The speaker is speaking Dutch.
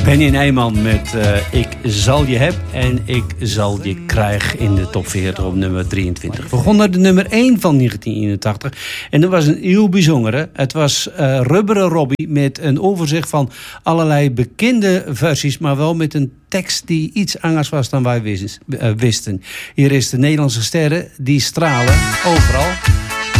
Benny Nijman met Ik zal je heb en ik zal je krijg in de top 40 op nummer 23. We begonnen de nummer 1 van 1981 en dat was een heel bijzondere. Het was Rubberen Robbie met een overzicht van allerlei bekende versies, maar wel met een tekst die iets anders was dan wij wisten. Hier is de Nederlandse sterren die stralen overal.